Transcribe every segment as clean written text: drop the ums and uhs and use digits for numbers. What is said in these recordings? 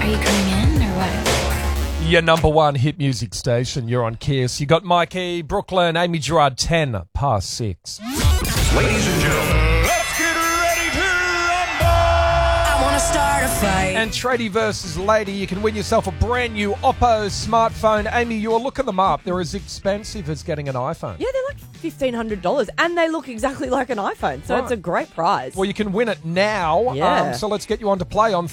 you coming in or what? Your number one hit music station. You're on Kiss. You got Mikey, Brooklyn, Amy Gerard, 10 past 6. Ladies and gentlemen, let's get ready to rumble! I want to start a fight. And Tradie versus Lady, you can win yourself a brand new Oppo smartphone. Amy, you're looking them up. They're as expensive as getting an iPhone. Yeah, they're like $1,500 and they look exactly like an iPhone. So It's a great prize. Well, you can win it now. Yeah. So let's get you on to play on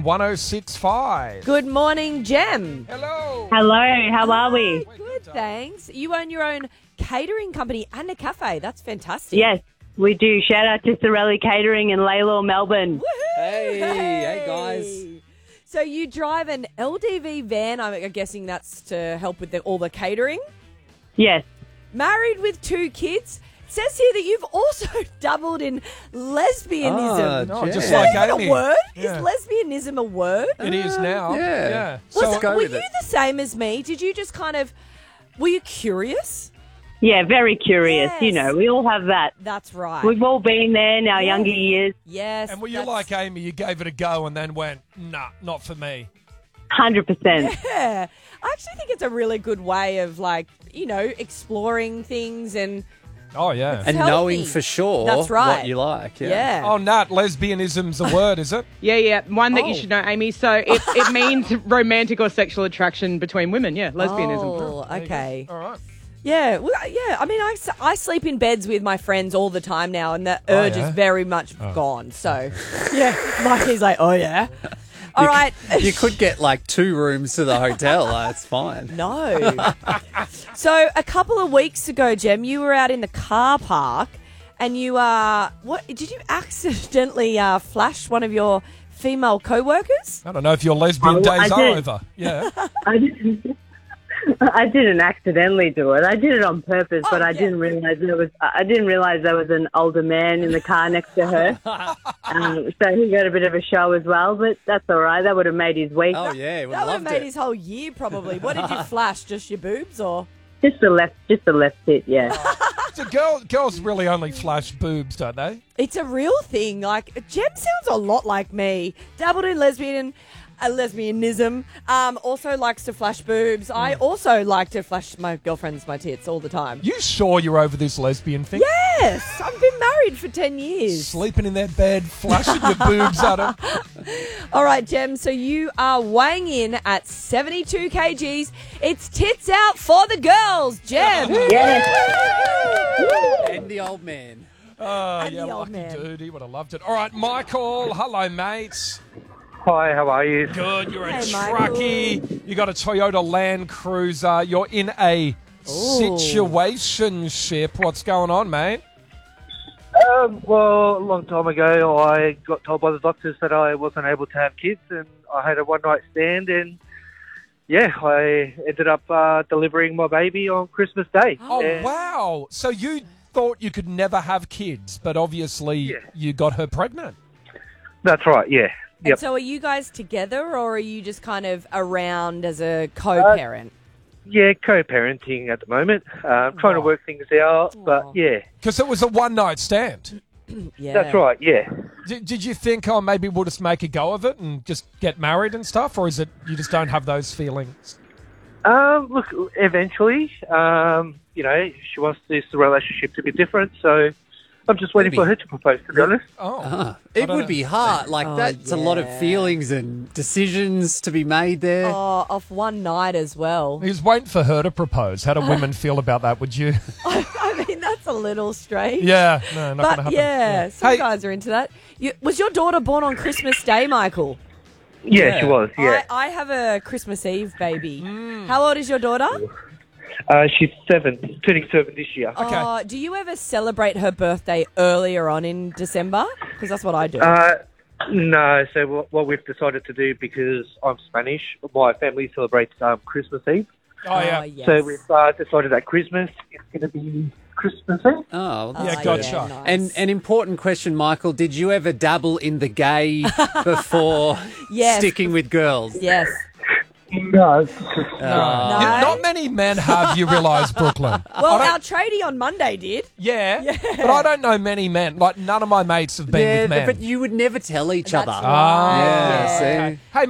131065. Good morning, Jem. Hello. Hello, how are we? Good, thanks. You own your own catering company and a cafe. That's fantastic. Yes, we do. Shout out to Sorelli Catering in Laylaw, Melbourne. Woohoo! Hey guys. So you drive an LDV van. I'm guessing that's to help with all the catering. Yes, Married with 2 kids. It says here that you've also dabbled in lesbianism. Oh, Jem. just Is like that Amy. a word? Yeah. Is lesbianism a word? It is now. yeah. So go Were with you it. the same as me? Did you just were you curious? yeah, very curious. Yes. You know, we all have that. That's right. We've all been there in our younger years. Yes. And were you that's- like Amy, you gave it a go and then went, nah, not for me? 100%. Yeah. I actually think it's a really good way of exploring things and Oh, yeah. And healthy. knowing for sure That's right. what you like. yeah. Oh, Nat, lesbianism's a word, is it? Yeah. One that Oh. you should know, Amy. So it means romantic or sexual attraction between women. Yeah, lesbianism. Oh, okay. All right. Yeah, well, yeah. I mean, I sleep in beds with my friends all the time now, and the urge yeah? is very much gone. So, yeah, Mikey's like, oh yeah. All right. You could get like 2 rooms to the hotel. It's fine. No. So a couple of weeks ago, Jem, you were out in the car park, and you what did you accidentally flash one of your female co-workers? I don't know if your lesbian Oh, days I are did. over. Yeah. I didn't accidentally do it. I did it on purpose, but I yeah. didn't realize there was an older man in the car next to her. So he got a bit of a show as well, but that's all right. That would have made his week. Oh, yeah. Would That have would have loved made it. his whole year probably. What did you flash? Just your boobs or? Just the left tit, yeah. So girls really only flash boobs, don't they? It's a real thing. Like Jem sounds a lot like me. Dabbled in lesbianism. Also likes to flash boobs. I also like to flash my girlfriends my tits all the time. You sure you're over this lesbian thing? Yes, I've been married for 10 years. Sleeping in their bed, flashing your boobs at them. All right, Jem. So you are weighing in at 72 kgs. It's tits out for the girls, Jem. Yes. And the old man. Oh, And yeah, the old lucky man. dude. He would have loved it. All right, Michael. Hello, mate. Hi, how are you? Good. You're a Hey, truckie. You got a Toyota Land Cruiser. You're in a situationship. What's going on, mate? Well, a long time ago, I got told by the doctors that I wasn't able to have kids, and I had a one-night stand, and yeah, I ended up delivering my baby on Christmas Day. Oh, And- wow. So you thought you could never have kids, but obviously Yeah. you got her pregnant. That's right, yeah. And Yep. so are you guys together or are you just kind of around as a co-parent? Yeah, co-parenting at the moment. Trying to work things out, but yeah, Because it was a one-night stand. Yeah. that's right, yeah. Did you think, oh, maybe we'll just make a go of it and just get married and stuff? Or is it you just don't have those feelings? Look, eventually, she wants this relationship to be different, so I'm just waiting for her to propose, to be honest. Oh. It would be hard. Like, that's a lot of yeah. feelings and decisions to be made there. Oh, off one night as well. He was waiting for her to propose. How do women feel about that, would you? I mean, that's a little strange. Yeah. No, not going to But happen. yeah, some Hey, guys are into that. Was your daughter born on Christmas Day, Michael? Yeah, she was, yeah. I have a Christmas Eve baby. How old is your daughter? She's 7, turning 7 this year. Okay. Do you ever celebrate her birthday earlier on in December? Because that's what I do. No, so what we've decided to do, because I'm Spanish, my family celebrates Christmas Eve. Oh, yeah. yes. So we've decided that Christmas is going to be Christmas Eve. Oh, Yeah, Oh, gotcha. nice. And an important question, Michael. Did you ever dabble in the gay before Yes. sticking with girls? Yes. No. Not many men have, you realise, Brooklyn. Well, our tradie on Monday did. Yeah, but I don't know many men. Like, none of my mates have been Yeah, with men. but you would never tell each That's other. right. Yeah, Yeah. see? Hey,